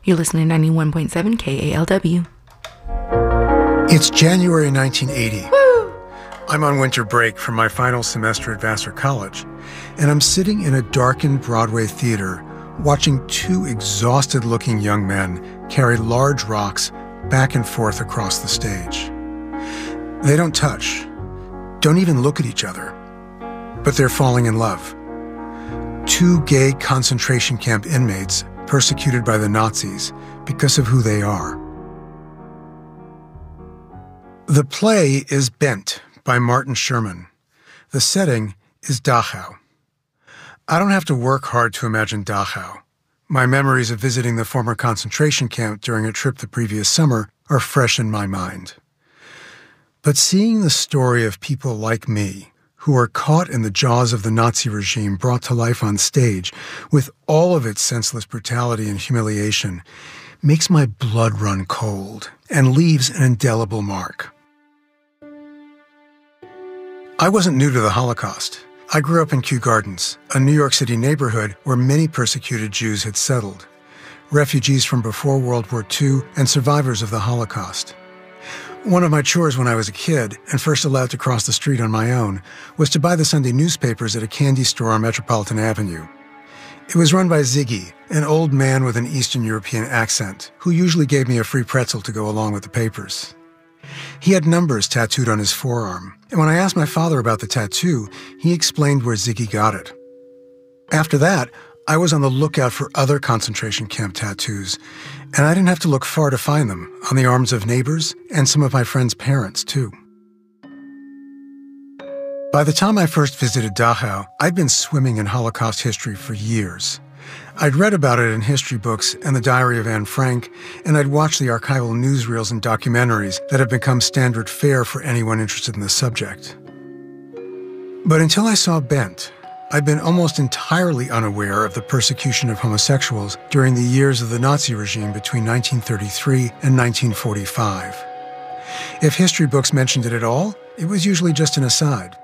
You're listening to 91.7 KALW. It's January 1980. Woo! I'm on winter break from my final semester at Vassar College, and I'm sitting in a darkened Broadway theater watching two exhausted-looking young men carry large rocks back and forth across the stage. They don't touch, don't even look at each other, but they're falling in love. Two gay concentration camp inmates persecuted by the Nazis because of who they are. The play is Bent by Martin Sherman. The setting is Dachau. I don't have to work hard to imagine Dachau. My memories of visiting the former concentration camp during a trip the previous summer are fresh in my mind. But seeing the story of people like me, who are caught in the jaws of the Nazi regime brought to life on stage with all of its senseless brutality and humiliation, makes my blood run cold and leaves an indelible mark. I wasn't new to the Holocaust. I grew up in Kew Gardens, a New York City neighborhood where many persecuted Jews had settled, refugees from before World War II and survivors of the Holocaust. One of my chores when I was a kid, and first allowed to cross the street on my own, was to buy the Sunday newspapers at a candy store on Metropolitan Avenue. It was run by Ziggy, an old man with an Eastern European accent, who usually gave me a free pretzel to go along with the papers. He had numbers tattooed on his forearm, and when I asked my father about the tattoo, he explained where Ziggy got it. After that, I was on the lookout for other concentration camp tattoos, and I didn't have to look far to find them, on the arms of neighbors and some of my friends' parents, too. By the time I first visited Dachau, I'd been swimming in Holocaust history for years. I'd read about it in history books and the Diary of Anne Frank, and I'd watched the archival newsreels and documentaries that have become standard fare for anyone interested in the subject. But until I saw Bent, I'd been almost entirely unaware of the persecution of homosexuals during the years of the Nazi regime between 1933 and 1945. If history books mentioned it at all, it was usually just an aside.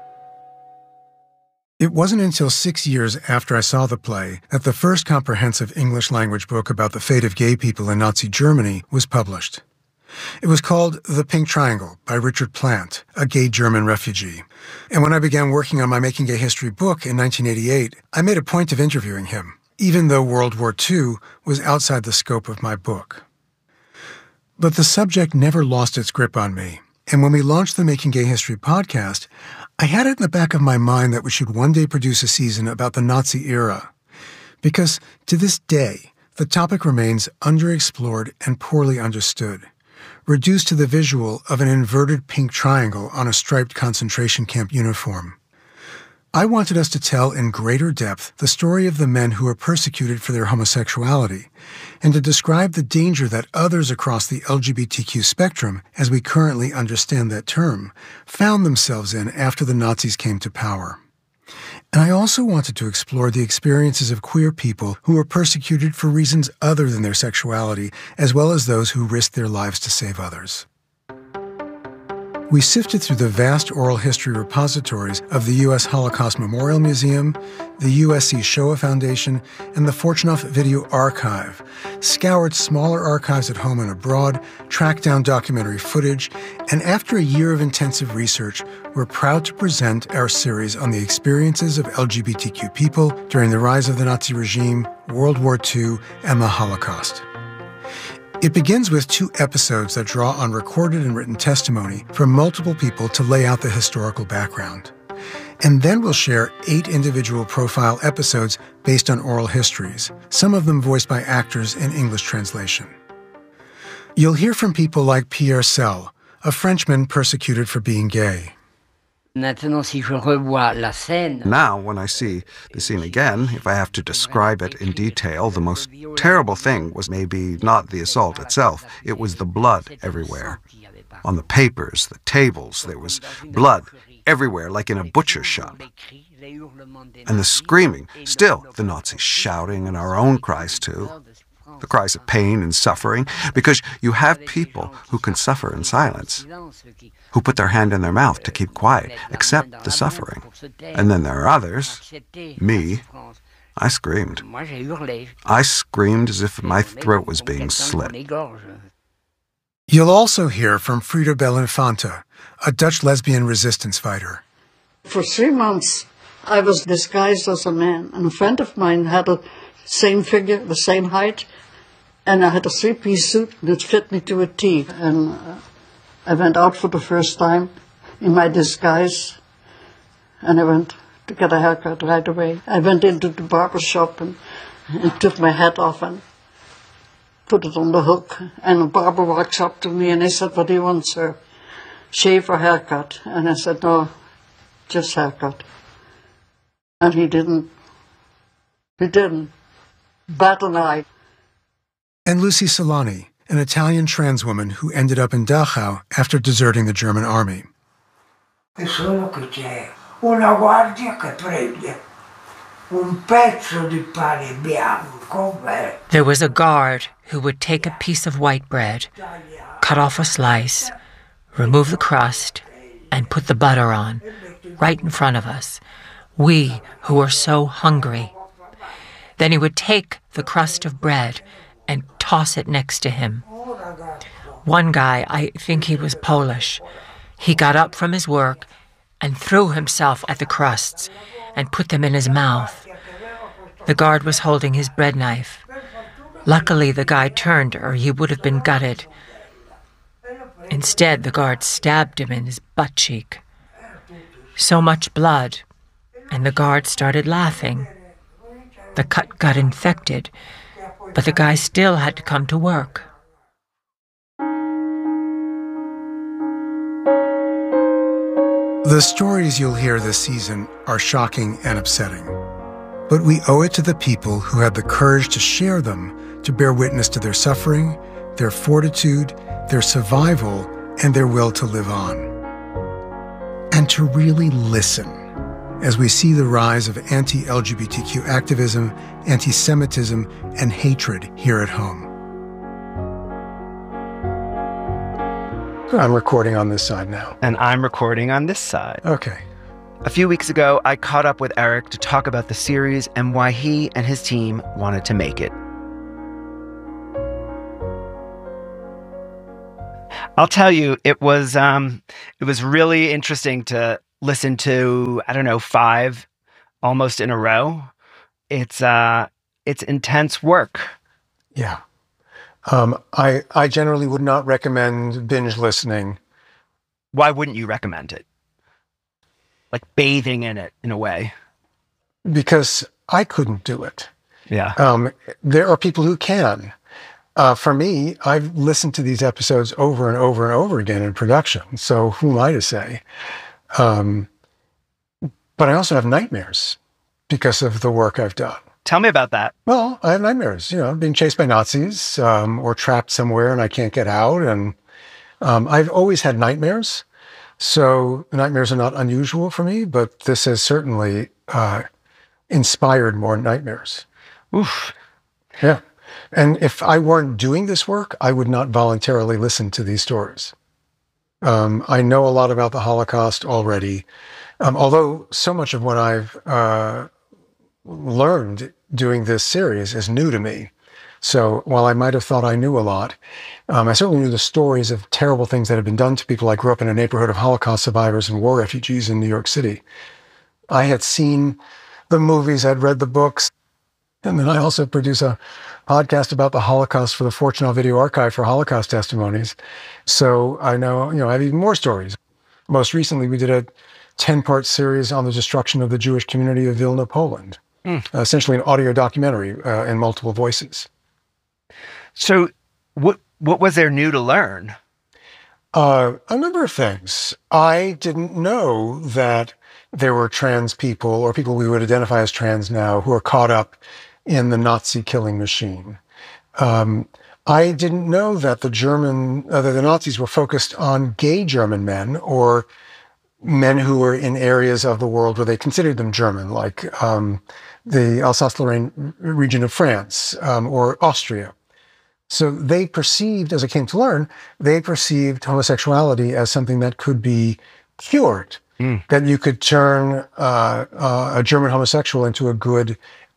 It wasn't until 6 years after I saw the play that the first comprehensive English-language book about the fate of gay people in Nazi Germany was published. It was called The Pink Triangle by Richard Plant, a gay German refugee. And when I began working on my Making Gay History book in 1988, I made a point of interviewing him, even though World War II was outside the scope of my book. But the subject never lost its grip on me, and when we launched the Making Gay History podcast, I had it in the back of my mind that we should one day produce a season about the Nazi era. Because to this day, the topic remains underexplored and poorly understood, reduced to the visual of an inverted pink triangle on a striped concentration camp uniform. I wanted us to tell in greater depth the story of the men who were persecuted for their homosexuality, and to describe the danger that others across the LGBTQ spectrum, as we currently understand that term, found themselves in after the Nazis came to power. And I also wanted to explore the experiences of queer people who were persecuted for reasons other than their sexuality, as well as those who risked their lives to save others. We sifted through the vast oral history repositories of the U.S. Holocaust Memorial Museum, the USC Shoah Foundation, and the Fortunoff Video Archive, scoured smaller archives at home and abroad, tracked down documentary footage, and after a year of intensive research, we're proud to present our series on the experiences of LGBTQ people during the rise of the Nazi regime, World War II, and the Holocaust. It begins with 2 episodes that draw on recorded and written testimony from multiple people to lay out the historical background. And then we'll share 8 individual profile episodes based on oral histories, some of them voiced by actors in English translation. You'll hear from people like Pierre Selle, a Frenchman persecuted for being gay. Now, when I see the scene again, if I have to describe it in detail, the most terrible thing was maybe not the assault itself. It was the blood everywhere. On the papers, the tables, there was blood everywhere, like in a butcher's shop. And the screaming, still the Nazis shouting, and our own cries too. The cries of pain and suffering, because you have people who can suffer in silence, who put their hand in their mouth to keep quiet, accept the suffering. And then there are others, me. I screamed. I screamed as if my throat was being slit. You'll also hear from Frida Belinfanta, a Dutch lesbian resistance fighter. For 3 months, I was disguised as a man, and a friend of mine had the same figure, the same height, and I had a 3-piece suit that fit me to a T. And I went out for the first time in my disguise, and I went to get a haircut right away. I went into the barber shop and took my hat off and put it on the hook, and the barber walks up to me and he said, "What do you want, sir? Shave or haircut?" And I said, "No, just haircut." And he didn't bat an eye. And Lucy Solani, an Italian trans woman who ended up in Dachau after deserting the German army. È solo che c'è una guardia che prende un pezzo di pane bianco. There was a guard who would take a piece of white bread, cut off a slice, remove the crust, and put the butter on, right in front of us. We who were so hungry. Then he would take the crust of bread and toss it next to him. One guy, I think he was Polish, he got up from his work and threw himself at the crusts and put them in his mouth. The guard was holding his bread knife. Luckily, the guy turned, or he would have been gutted. Instead, the guard stabbed him in his butt cheek. So much blood, and the guard started laughing. The cut got infected, but the guy still had to come to work. The stories you'll hear this season are shocking and upsetting, but we owe it to the people who had the courage to share them, to bear witness to their suffering, their fortitude, their survival, and their will to live on. And to really listen as we see the rise of anti-LGBTQ activism, anti-Semitism, and hatred here at home. I'm recording on this side now. And I'm recording on this side. Okay. A few weeks ago, I caught up with Eric to talk about the series and why he and his team wanted to make it. I'll tell you, it was really interesting to listen to, 5 almost in a row. It's intense work. Yeah. I generally would not recommend binge listening. Why wouldn't you recommend it? Like bathing in it, in a way. Because I couldn't do it. Yeah. There are people who can. For me, I've listened to these episodes over and over and over again in production. So who am I to say? But I also have nightmares because of the work I've done. Tell me about that. Well, I have nightmares, being chased by Nazis, or trapped somewhere and I can't get out. And I've always had nightmares. So nightmares are not unusual for me, but this has certainly inspired more nightmares. Oof. Yeah. And if I weren't doing this work, I would not voluntarily listen to these stories. I know a lot about the Holocaust already, although so much of what I've learned doing this series is new to me. So while I might have thought I knew a lot, I certainly knew the stories of terrible things that had been done to people. I grew up in a neighborhood of Holocaust survivors and war refugees in New York City. I had seen the movies, I'd read the books, and then I also produce a podcast about the Holocaust for the Fortune Video Archive for Holocaust testimonies. So I know, I have even more stories. Most recently, we did a 10-part series on the destruction of the Jewish community of Vilna, Poland. Essentially an audio documentary in multiple voices. So what was there new to learn? A number of things. I didn't know that there were trans people, or people we would identify as trans now, who are caught up in the Nazi killing machine. I didn't know that the Nazis were focused on gay German men, or men who were in areas of the world where they considered them German, like the Alsace-Lorraine region of France, or Austria. So they perceived, as I came to learn, homosexuality as something that could be cured, that you could turn a German homosexual into a good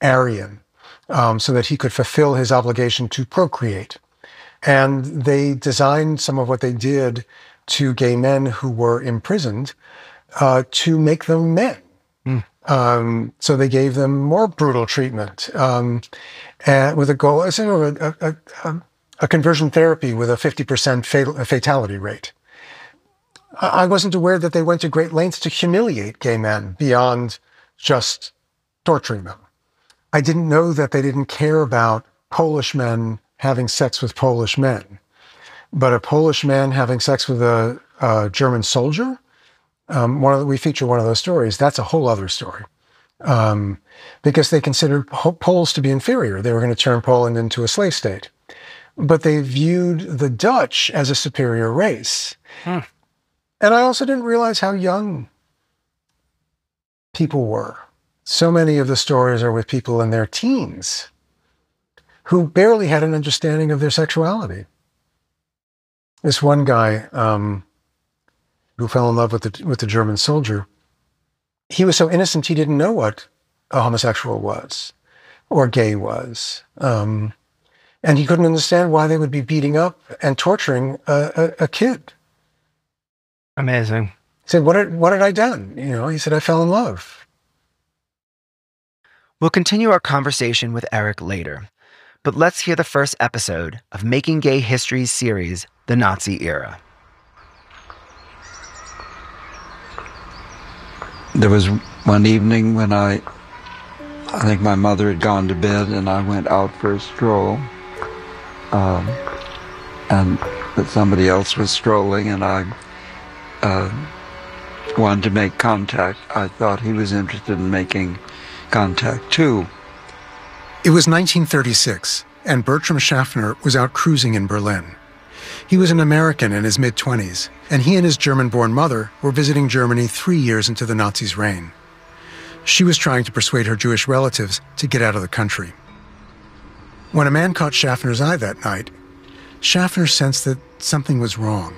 Aryan, so that he could fulfill his obligation to procreate. And they designed some of what they did to gay men who were imprisoned to make them men. So they gave them more brutal treatment, and with a goal, a conversion therapy with a 50% fatality rate. I wasn't aware that they went to great lengths to humiliate gay men beyond just torturing them. I didn't know that they didn't care about Polish men having sex with Polish men, but a Polish man having sex with a German soldier. We feature one of those stories. That's a whole other story, because they considered Poles to be inferior. They were going to turn Poland into a slave state, but they viewed the Dutch as a superior race. And I also didn't realize how young people were. So many of the stories are with people in their teens who barely had an understanding of their sexuality. This one guy who fell in love with the German soldier, he was so innocent he didn't know what a homosexual was or gay was. And he couldn't understand why they would be beating up and torturing a kid. Amazing. He said, what had I done? He said, I fell in love. We'll continue our conversation with Eric later, but let's hear the first episode of Making Gay History's series, The Nazi Era. There was one evening when I think my mother had gone to bed and I went out for a stroll, and that somebody else was strolling, and I wanted to make contact. I thought he was interested in making contact too. It was 1936, and Bertram Schaffner was out cruising in Berlin. He was an American in his mid-20s, and he and his German-born mother were visiting Germany 3 years into the Nazis' reign. She was trying to persuade her Jewish relatives to get out of the country. When a man caught Schaffner's eye that night, Schaffner sensed that something was wrong.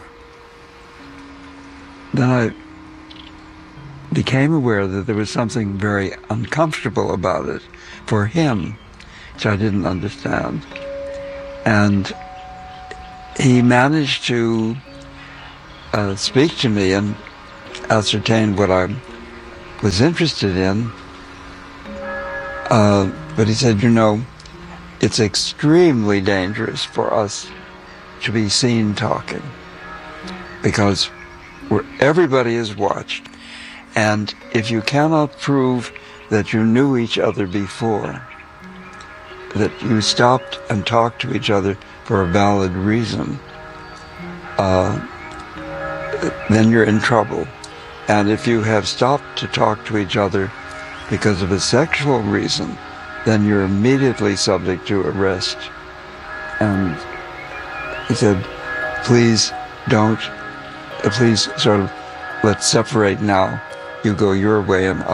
Then I became aware that there was something very uncomfortable about it for him, which I didn't understand. And he managed to speak to me and ascertain what I was interested in. But he said, it's extremely dangerous for us to be seen talking, because everybody is watched. And if you cannot prove that you knew each other before, that you stopped and talked to each other for a valid reason, then you're in trouble. And if you have stopped to talk to each other because of a sexual reason, then you're immediately subject to arrest. And he said, please sort of, let's separate now. You go your way and